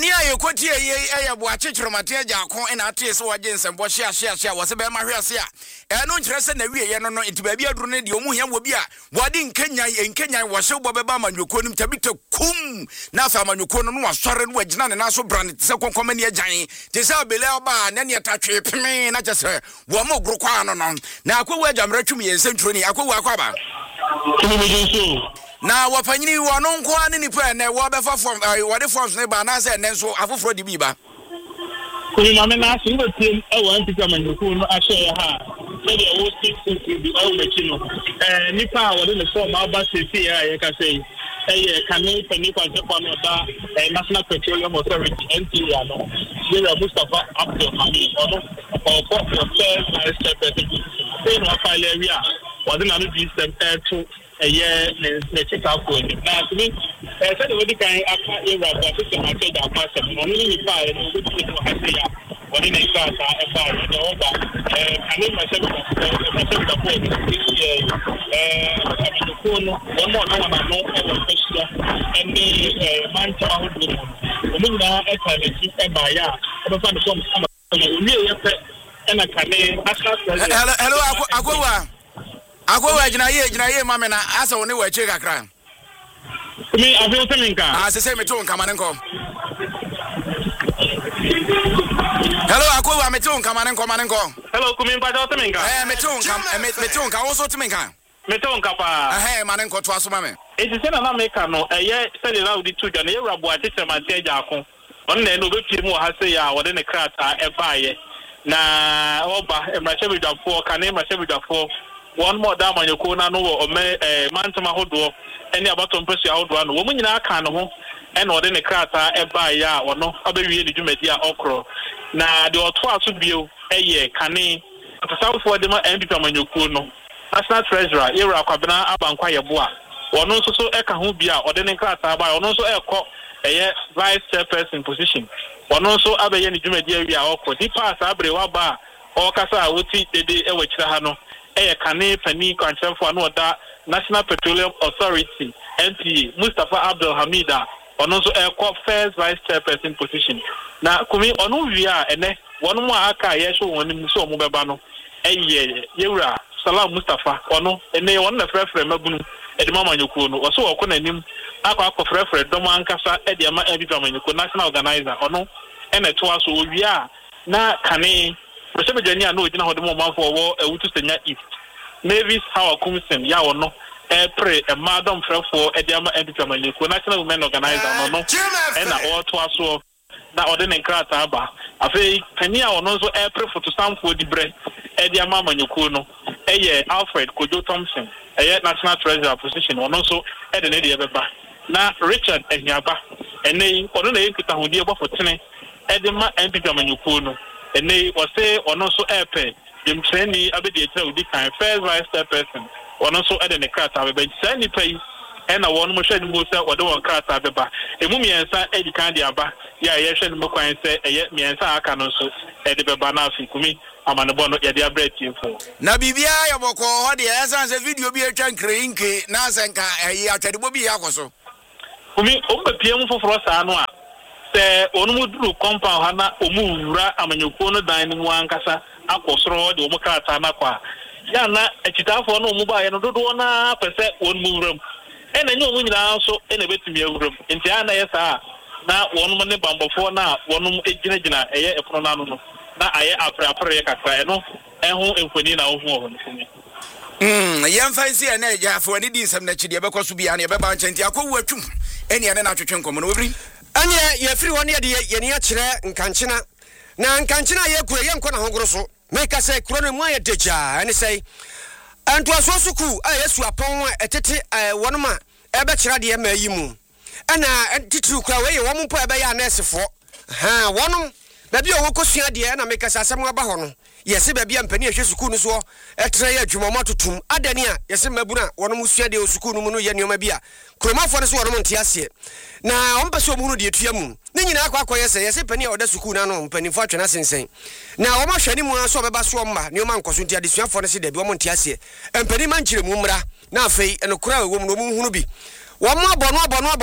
Pani aye kwoti eye bo achichiromate agya akon na ate se waje nsembo hia wo se be ma hwese a eno nkyere se na wiye no no nti baabi aduru ne de omu hia wo bi a wade nkenyan wo hye bo beba manwoko nim tabite kum na afa manwoko no no wasore no wagina ne na so brand se konkom ne agyan te se abele oba ne ne tatwe peme na kyese wo mo gro kwa no no na akwawu agya mratwum ye nsentro ni akwawu akwaba na wapanyini wono nko ane nipa ne wo befa form wode forms ne ba na se ne nso afoforo di bi ba kuni mame na asu wetim e wan tika manyoku no ahye ha se de wo stick bi o mechi no nipa wode ne form aba sesi ya ye ka sei kanu pani kwa je kwa no da National Petroleum Authority NPA no Yera Mustafa Abdul Hamid ono for first vice president they no file area wode na no bi system to ne check out for it. Now, to me, I said, what can I Yera, but system I said that person, only fire, no good to I say, what in a class, I fire, I need myself support this year. Having the phone, one more, no one I know, I was and the man to our room. The moon now, I can achieve a buyer. I don't find the phone. And I can hello, Agua. Agwa jina ye mama na asa woni wa che kakra. Me afio teminka. Se me to nka manenko. Hello akwa me to nka manenko. Hello kumi mpa to teminka. Me to nka wo so teminka. Me to nka pa. Manenko to aso mame. Enti se na meka no se de laudi tu dwa na ye rabo atete mate agya akon. On na no bepie mu ha se ya wode ne krata baaye. Na oba emrache bidwafo kane emrache bidwafo one more down on your corner no mantama hodo any about pesu ahodo no wo nyina aka no ho e na ode ne krata e ba ya ono abewie ne dwumadia okro na de oto aso bio kane atasafo de ma MPP amanyoko no National Treasurer Yera Kwabena abankwa yebo a ono nso so e ka ho bia ode ne krata ba ono nso ekọ vice chairperson position ono nso abeye ne dwumadia wi a okro di pass abrewa ba o kasa woti dede e wachira ha no kane pani kwanchefo anu oda National Petroleum Authority NPA Mustafa Abdul Hamida ono nso first vice chairperson position na kumi ono wia ene wonu mu aka ye hwe woni mu so mu beba no Yewura Salam Mustafa ono ene wonu na frefre mabunu ede mama nyoko no oso woko nanim akọ frefre dom ankasa ede ama MPP amanyoko national organizer ono ene to aso wia na kane Prosebe Jania no jina hodemo manfo wo ewutu senya east Mavis how akumsem ya wono pre madam frefo ediama MPP amanyoko national women organizer no na all to aso na ode ne krata aba afei pani a wono so pre photo samfo di bre ediama amanyoko no Alfred Kojo Thompson national treasurer position wono so ede ne de beba na Richard Ehiaba ene ono na yekita hodi ebo fotene edema MPP amanyoko no ene wose ono so epe dem treni abedi etra udi kan first vice chairperson ono so ede ne krata beba sani pay ena wonu mo hwede mo se wode won krata beba emu miensa edi kan de aba ya ye hwede mo kwan se miensa aka no so ede beba na afikumi amanebo no ye de abreti info na bibia ya boko ho de esanse video bi etwa nkrenke na asenka atwadebo bi yakoso kumi o bepie mu foforo sa no a se onu muduru compound hana omura amanyoko no dan ni mu ankasa akosoro de omukata na kwa ya na ekitafo no omu ba ye no dodo na pese onu muwuram ena nyi omu nyina so ena betumi awuram enti ana yesa na wonu ne bambofo na wonu ejinagina epono na no na aye apre kakra eno eho enfoni na ohu oho nfumi yemfansi ena ejafo ani di nsem na chide bekoso bia na yebeba nchenti akọwu atwum eni ene na twetwe nkomo no obri ane ye free one ye ne akire nkanchina na nkanchina ye kure ye nkọ na hogoro so make say kuro no mu aye deja ane say anto asosuku ayesu apon etete wonoma ebe kira de ma yimu ana titru kura we ye wo mpo ebe ya nesefo wonom baby o wokosua de na make say asem aba ho no yesi baby ampani ehwe suku no so etre ya adwumomo totum adani a yesi mabuna wonom sua de suku no mu no ye nioma bi a kromafo no so wonom ntiase na ompese omu no de etuamu ne nyina akwa yesi pani a oda suku na no mpanifo atwena sensen na wo ma hwani mu so beba so mba nioma nkoso ntia de suafo no se de bi wo ntiase empani man kyire mu mra na afei enokura wo mu no mu hunu bi wɔn abɔno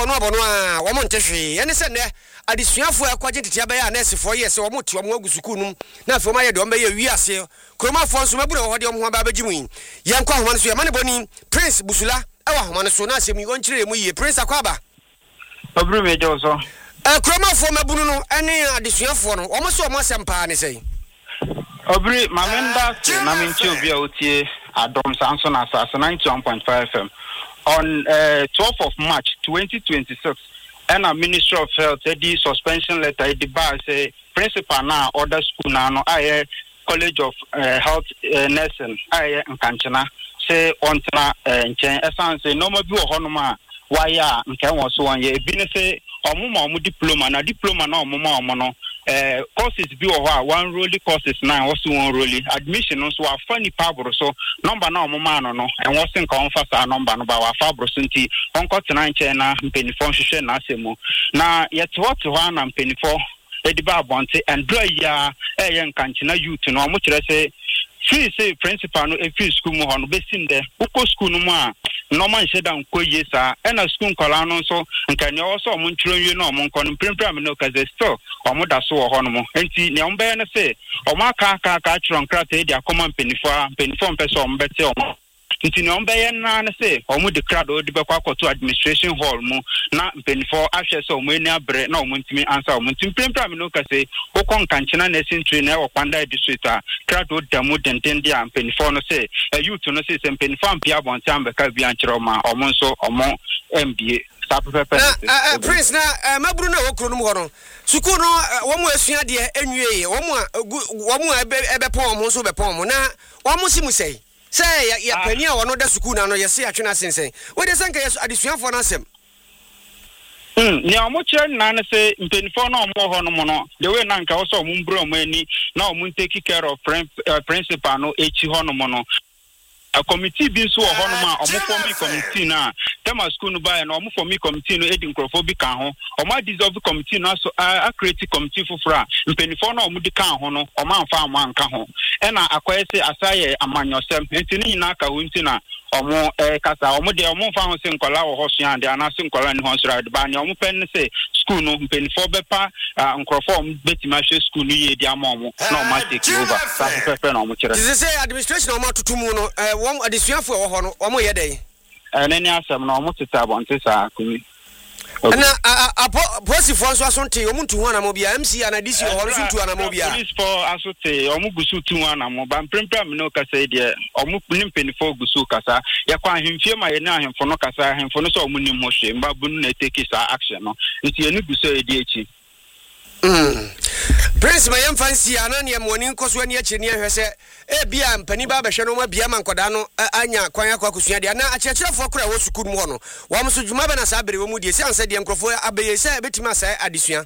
a wɔn nte hwee ɛne sɛ nɛ adesuafo a ɛkɔgye tete abɛyɛ a nɛɛsefoɔ yɛ sɛ wɔn te wɔn agu sukuu nom na afei wɔn ayɛ deɛ wɔn bɛyɛ wiase kuromafoɔ nso mɛbu na wɔn hɔ deɛ wɔn ho aba abɛgye mu yi yɛn kɔ ahoma no so yɛ mane bɔni Prince Busula ɛwɔ ahoma no so na asɛm yi wɔnkyerɛ mu yie Prince Akwaba obiri me jo so kuromafoɔ mɛbunu no ɛne adesuafoɔ no wɔn so wɔn asɛm paa ne sɛ obiri mamenda na menchi obi a otie Adom Samson Asase 91.5 FM on 12th of March 2026 and a Ministry of Health the suspension letter the bar say principal na order school na no I College of Health Nursing I Nkanchina say on nchen esan say no ma bi wo hono ma why nkan wo so won ye bi ne say omo diploma na omo no courses bi wo ho a one rolly courses na wo so one rolly admission no so wa fa ni pabro so number na omo ma no en wo se nkan fa sa number no ba wa fa bro so nti onko tena nchen na mpenifo hwehwe na asemu na yete what ho na mpenifo edi ba bonte and draw ya nkanchina youth no omo kire se free say principal no free school mo ho no besim de uko school no mo a no man sheda nko yesa na school nkola no so nkane wo so omo ntiro nwie no omo nko no prempram no kaze store omo da so ho no mo enti ne ombe na say omo aka chiro nkrata e dia common penifo mpese omo bete omo nti ne ombe na na say omo de crowd o de bekwa akoto administration hall mu na penifo ahwe so omo eni abre na omo ntimi answer omo ntimi prempram no kaze kokon kanchina na sentry na e kwanda district a crowd o da mu denden dia penifo no say youth no say penifo ampia bonte ambeka bi ankyere ma omo nso omo MBA Prince na maburu na wokro no mu hono suku no wo mu asua de enwie wo mu ebepon omo nso bepon omo na wo mu simu sei say ya pani a wono da suku na no yesi atwena sensen we de sanka yeso adesuafo na asem ne omo kire na na say mpenifo na omo ho no mo no the way na nka wo so omo mbro omo ani na omo take care of principal no echi ho no mo no a committee bi so ho no ma omo form committee na tema school no ba na omo form committee no edi nkrofo bi kan ho omo dissolve committee no so a create committee fofora mpenifo na omo di kan ho no omo amfa amwa nka ho e na akoye se asaye amanyosem enti ni na aka ho enti na omo kasa omo de omo fa ho se nkola wo ho so ande ana se nkola ni ho so rade ba ni omo pen se school no mpenifo bepa nkrofo omo betima hwe school no ye di ama omo na omo take over sa pepe na omo kire this say administration omo tutumu no wom adesuafo wo ho no omo ye dey nani asem na omo teta bonte sa kumi na posifo nso asonte omo ntu ho na mo bia MC ana DC ho nso ntu ana mo bia police for asote omo gusu tu ho na mo ba prempram no kasa de omo nimpenifo gusu kasa ya kwa ahemfie ma ye na ahemfo no kasa ahemfo no so omo nim ho hwe mba bunu na take sa action no nti ye ni gusu e di echi Prince mayem fancy anani amoni nkoso ani achi ni ahwese bia mpani ba behwe no ma bia mankoda no anya kwan akwa kusua de na akyerɛkyerɛfo kora wo sukuu mu ho no wo mo so dwuma be na sa bere wo mu de si ansa de nkrofo abeye sɛ betima sa adesua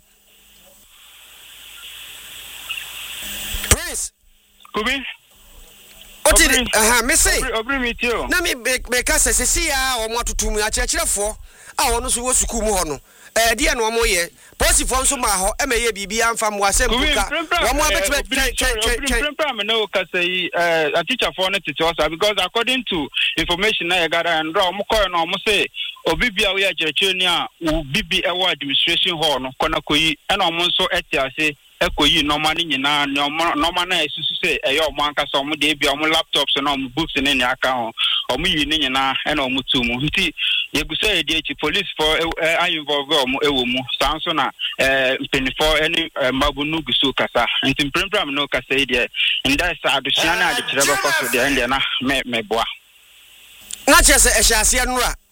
Prince kubi oti me say obri mitio na me ka sɛ sesi ya wo mo atoto mu akyerɛkyerɛfo a wo no so wo sukuu mu ho no dia no mo ye posifo nso ma ho emeye bibia amfa mo asem buka wo mo abetwe no kasai a teacher for no tete osa because according to information I got and draw mo koy no mo say obibia we akyerɛkyerɛ ni a bibi ewo administration hall no kona koyi na mo nso etiase ekoyi normal ni nyina normal na esusu say eyo mo ankasa mo de bia mo laptops na mo books ne ne aka ho omo yi ni nyina na omo tu mu nti yegusa edh police for involve omo ewo mu sanso na mpenifo ene mabunu gusu kasa nti prempram no kasa ide nda sa adusua na ade kyerɛ ba koso de ende na meboa na kyerɛ sɛ ɛhyɛase no a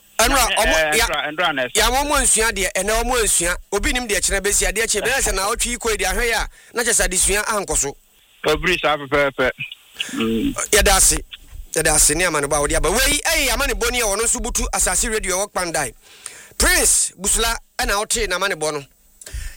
omo ya mo nsua de ene omo nsua obi nim de kyerɛ besi ade kyerɛ besi na otwi iko de ahwe ya na kyerɛ sɛ adesua ankɔso obri sa pepe yɛda ne amane ba wo de aba wei amane boni a wono nso butu asase radio work pandai Prince Busula na wote na amane bo no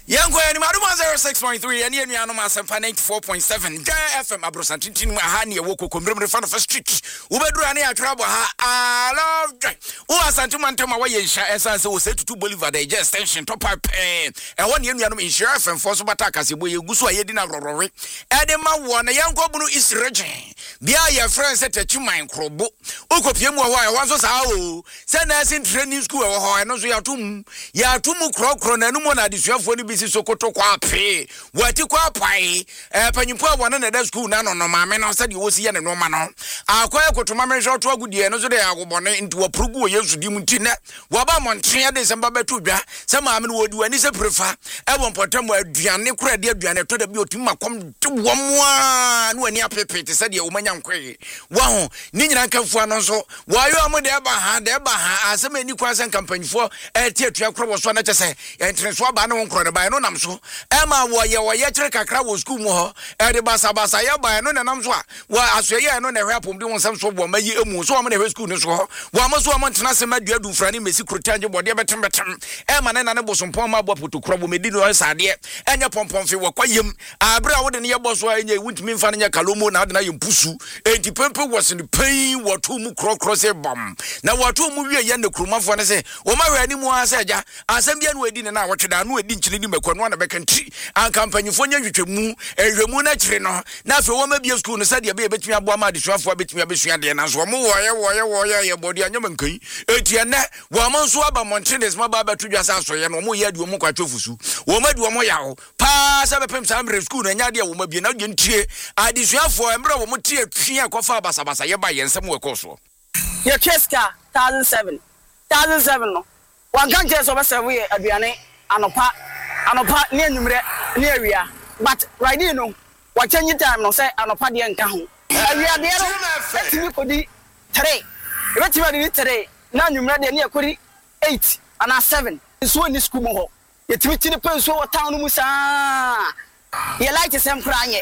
Yanko yani maduma 06.3 yani yenu anoma asempa 94.7 FM abrosantintin mu aha ne woko komremre fa no first street ubedura ne atrabo ha I love o asantuma ntema waye nsha esanse wo setutu Bolivar the extension top up won yenu anoma insure FM for so bata kasebo ye guso ayedi na rorore e de ma wo na yanko bunu is region bia ye friends tachiman krobo okopie mu ho a wanso sa o se na sin training school wo ho no so yatum krokro na numo na adisuafo ni Sokoto kwa pe wati kwa pai panyimpo abone na da school na no maame na sade wo si ye ne no ma no akoya kotoma me hwoto agudie no so de agobone nti wo progu wo Yesu di mu ntine wo ba montre ya December betu dwa se maame no wodi wani se prefa e bo mpotam aduane kura de aduane to da bi otim makom wo mo a no ani apepete sade wo manya nkwe wo ho ni nyina nkafu ano so wo ayo amo de ba ha asema ni kwa sen kampanyfo tie atua kro wo so na chese entrenso ba na won kro de ba no nam so ema wo ye kire kakra wo school mu ho de basa ye ba no nam so a wo asoye no na hwe apom de won sam so bo mayi emu so wo na hwe school no so ho wo ma so wo ntena se madua du frani mesi krotanje bode betem ema na ne bosompon ma bopoto kro bo medi no sade enye pompon fe wo kwayem abra wo de ne ye boso enye wuntimi mfa ne kalomo na de na yempusu enti pempe wo se ne pain wo to mu krokro se bam na wo to mu wie ye ne krumafo ne se wo ma hwe ani mu asa ja asem bia no edi ne na wo tweda no edi nchili ni mekwanwa na bekantri an kampanyfo nya hwetwemu ehwemu na kire no na afi wo ma bia school no sade be betumi abo ama adesuafo betumi abesua de na so mo wo ye body anyama nkai etie na wo ma nso aba Montrenes ma ba betu dwa sa so ye no mo ye de wo mo kwatwofusu wo ma de wo mo yawo pa sa bepem sa amre school no nya de wo ma bia na de ntie adesuafo emre wo mo tie twia kofa basabasa ye ba ye nsem we koso ye cheska 1007 no wan kan je so ba se we aduane anopa ne anwumre ne awia but right now no what change time no say anopa de nka ho awia de no letimi kodi 3 letimi de 3 na anwumre de ne akori 8 and 7 so ni school mo ho yetimi tini penso o town no musa ye like sem kranye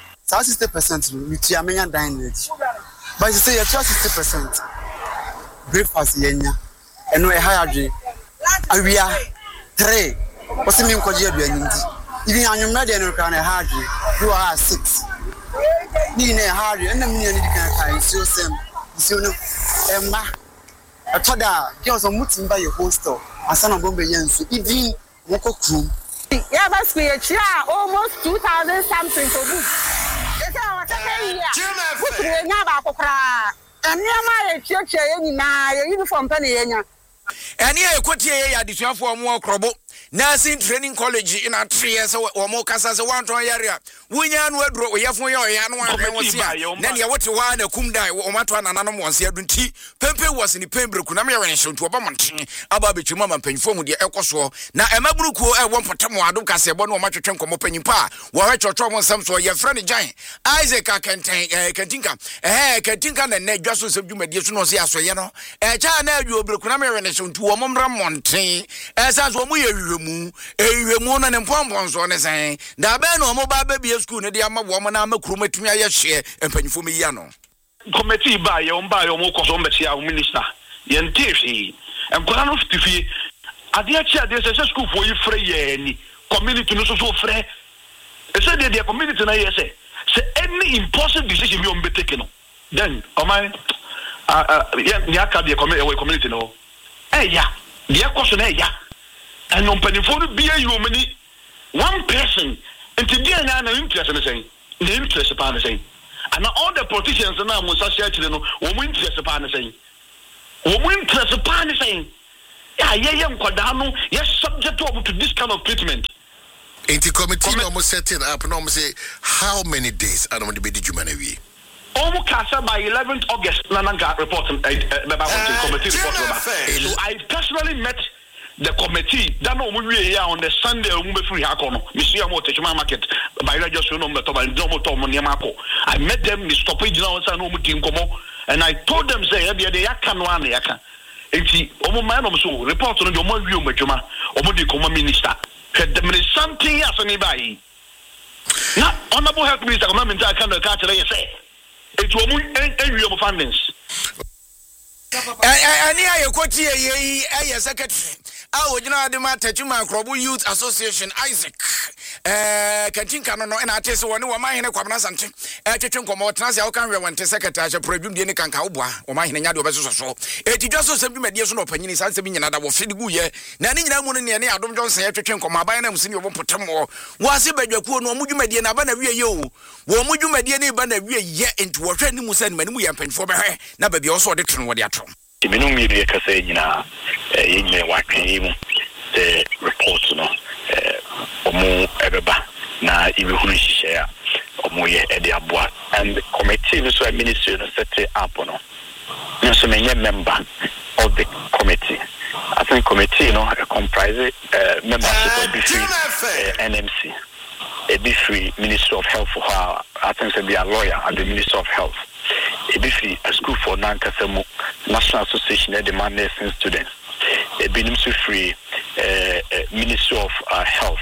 60% we tia menya dinage but you say you 60% breakfast yenya eno e high awia 3 what's the mean kwaji aduani ndi even anwumra de no kan e hard you are 6 ni ne hard and me ni kan so sem so no emma atoda girls on mutimba your hostel asana bombe yensu even woko krum yeah but we almost 2000 something for book is our second year we nya ba kokra eniama ye chiche ye nyina ye uniform pe ne yenya eni ekotie ye adesuafo omo okrobo nursing training college in a 3 years or more kasa se wanton area wunya no aduro oyefo ye oya no wan wosia na ne wote wa na kumdai o mato anananom wonse adunti pempe was ni pembreku na me yewene hwonto oba monten aba betwuma mampanfo mu de ekoso na emabruku e won potam ado kase ebo no matwetwe nkomo panyimpa wo hwe chocho mo nsam so ye frɛ ne Jan Isaac Kantinka na ne dwaso se dwumadi so no se asoye no cha na adwo obreku na me yewene hwonto wo momra monten esanso wo mu ye ewemu na ne mpompon so ne sen da be no mo ba be school ne de amawo mo na amakuru matumi aye hye empanyifo me ya no committee ba ye on ba ye mo ko so mbeti a minister ye ntefi enkola no fitifi ade achi ade se school for yi frɛ ye ni community no so frɛ e se de community na ye se any impulsive decision we on be taken no then o man ya ka de community no ya de koso na ya and on penifo be you many one person into the na interest in saying the interest upon saying and all the politicians now must actually know what interest upon saying what interest upon saying yes subject to this kind of treatment into committee almost setting up no say how many days I don't be the Jumanawi almost by 11th August Nananga report committee report so I personally met the committee that no we here on the Sunday we be free hakono Mr. Motechuma market by just no to I met them the stoppage now no mutin komo and I told them say they yaka no an yaka enti omo man so report no the omo wi omajuma omo de komo minister there is something as anybody na honorable health minister come minister kan the catch say it omo enwi omo findings ani aye kwoti ye secretary Ojina de ma Tachuma Krobu Youth Association Isaac. Katinka no and I tell you one of my in a Kwabna Santi. Chachun Komo Transia can we want to secretary produce the Kankawa or my Hinadu so. It just so mediation opinion is answering another will feed Guye. Nanny Namun and Adam Johnson, Chachun Koma by them senior Potamo. Was it by your cool no Muju Mediana Banavia yo? Womuju Mediani Banavia yet into a training Musen when we are paying for her. Never be also the true what they are true. Minum media ka say nyina yenye wakwan mu the reports no omo ebeba na ibehunu hihye omo ye ede aboa and the committee no so ministry no set up no so menye member of the committee. I think committee no comprise membership of the NMC a be free Ministry of Health for her. I think be a lawyer at the Ministry of Health. A be free a school for Nankasemu National Association of the Nursing Students. A be free Ministry of Health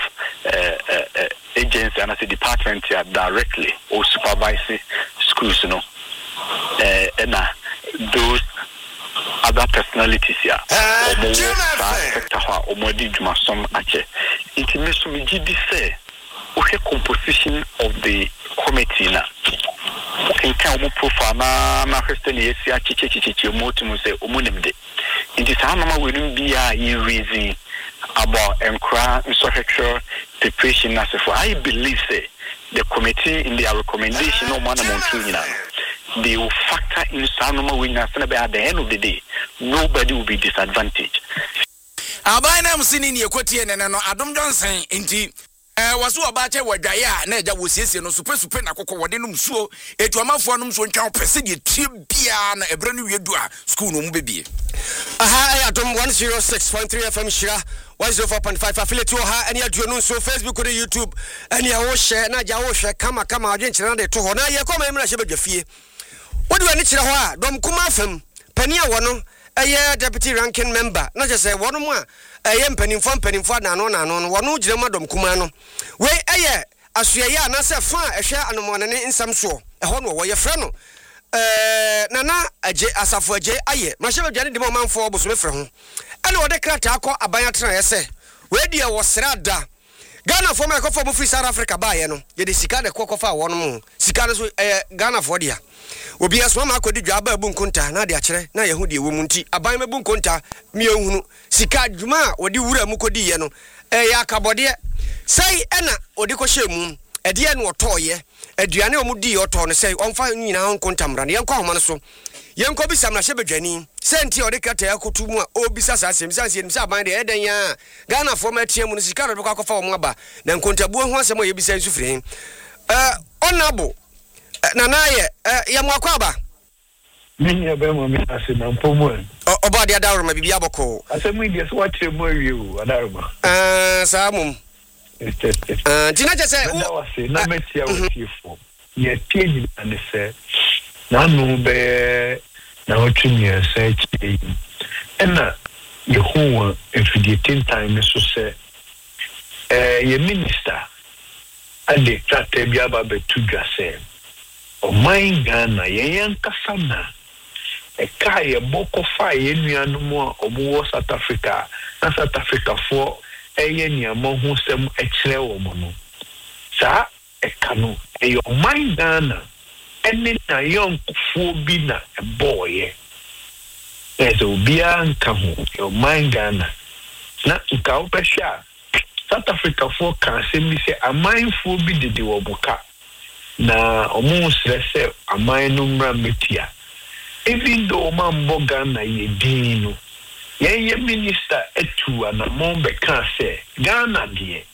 agency and as a department directly or supervising schools, you know. And those other personalities here, or more sector or more digma some ache. It makes me say. Okay, composition of the committee na in kind of profile na question yes ya chichi motum say omunemde it is how normal we be raising about infrastructure preparation as for I believe say the committee in their recommendation no man they will factor in some normal we at the end of the day nobody will be disadvantaged Abanam sinin yekwati ene no Adam Johnson inti wasu obache wadwaya na eja wosiesie no super na kokko wode no msuo etu amafo no msuo ntwa pese de tibia na ebre no wiedu a school no mu bebie aha Adam 106.3 FM Shira 104.5 affiliate ha ani aduo no so Facebook or YouTube ani a wo share na ja wo hwe kama adwenkyere na de to ho na ye koma emra hye badwafie wode wani kyere ho a dom kuma afam pani a wo no eye deputy ranking member na je say wono mu a eye mpanimfo na no wono gire madom kuma no we eye asuaye anase fa ehwe anomone ne nsam so eho no wo ye frɛ no nana aje asafo aje aye mahye badwane de manfo obosome frɛ ho ene wode krata akɔ abanya tena ye se we dia wo srada Ghana for my coffee mu free South Africa ba ye no ye de sika de kokofa wono mu sika no so Ghana for dia obi aso ma akodi dwa ba bunkunta na de akyere na ye hu de wom nti aban ma bunkunta mi ehunu sika dwuma odi wura mu kodi ye no ya akabode sai ena odi ko hyemu ede ne otoye aduane omudi oto no sai onfa nyina hunkunta mra ne yenkɔ homa no so yenkɔ bi samna hye badwani senti odi kata yakotu mu a obisa sasem sanse nimsa aban de eden ya Ghana for ma tiamu no sika do kwa kofa wo aba na nkontabuo ho asem o yebisa nsufire onabo nanaye ya mwakwa ba mini abemo mi ase na mpomo oba de adaro ma bibia boko asemu ide so wache mo wiu adaro ma samum tina je se na metia wotifo ye tieni na se na no be na otumi ese chi ena ye ho efidie time so se ye minister ade trate bia ba betu dwase o my Ghana yen kasana e kai e boko fa ye nuanu mo obo South Africa na South Africa for eye niamo ho sem e kire wo mo no sa e kanu e yo my Ghana ene na yon fu bi na e boye ezo bia nka ho yo my Ghana na nka opesha South Africa for kan sem bi se amindful bi dede wo boka na omusrese amanu mra metia even though mambo Ghana ye dino ye minister etu ana mombe kan se Ghana die